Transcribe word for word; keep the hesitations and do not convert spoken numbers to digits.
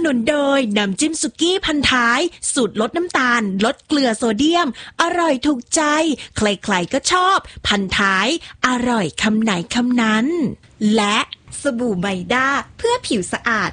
นุนโดยน้ำจิ้มสุกี้พันท้ายสูตรลดน้ำตาลลดเกลือโซเดียมอร่อยถูกใจใครๆก็ชอบพันท้ายอร่อยคำไหนคำนั้นและสบู่ไมด้าเพื่อผิวสะอาด